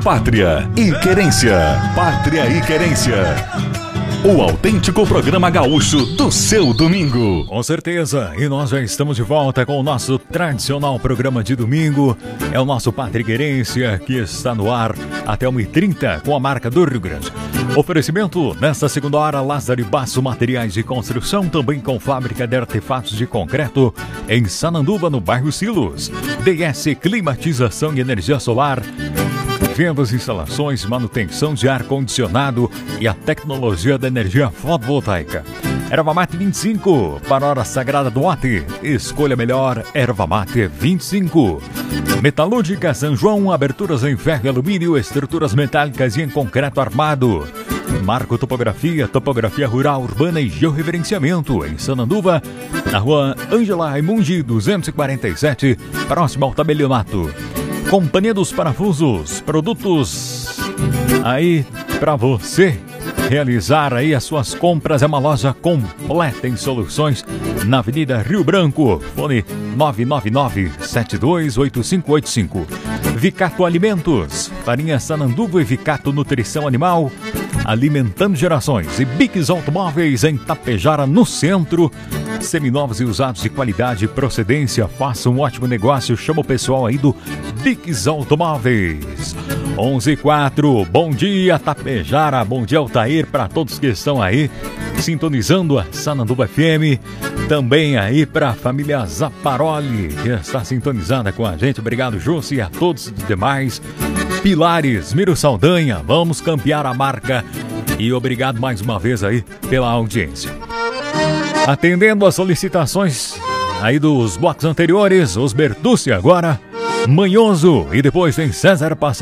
Pátria e Querência. Pátria e Querência. O autêntico programa gaúcho do seu domingo. Com certeza, e nós já estamos de volta com o nosso tradicional programa de domingo. É o nosso Pátria e Querência, que está no ar até 1h30 com a marca do Rio Grande. Oferecimento, nesta segunda hora, Lázaro e Basso Materiais de Construção, também com fábrica de artefatos de concreto em Sananduva, no bairro Silos. DS Climatização e Energia Solar. Vendas, instalações, manutenção de ar-condicionado e a tecnologia da energia fotovoltaica. Erva Mate 25, para a hora sagrada do mate. Escolha melhor, Erva Mate 25. Metalúrgica São João, aberturas em ferro e alumínio, estruturas metálicas e em concreto armado. Marco Topografia, topografia rural, urbana e georreferenciamento em Sananduva, na rua Ângela Raimundi 247, próximo ao tabelionato. Companhia dos Parafusos, produtos aí para você realizar aí as suas compras. É uma loja completa em soluções na Avenida Rio Branco, fone 999-728585. Vicato Alimentos, farinha Sananduva e Vicato Nutrição Animal, alimentando gerações. E Bics Automóveis em Tapejara, no centro. Seminovos e usados de qualidade e procedência. Faça um ótimo negócio. Chama o pessoal aí do Bics Automóveis. 11:04. Bom dia, Tapejara. Bom dia, Altair, para todos que estão aí sintonizando a Sananduva FM. Também aí para a família Zaparoli, que está sintonizada com a gente. Obrigado, Jussi, e a todos os demais. Pilares, Miro Saldanha, vamos campear a marca. E obrigado mais uma vez aí pela audiência. Atendendo as solicitações aí dos blocos anteriores, os Bertucci agora, Manhoso, e depois tem César Passarinho.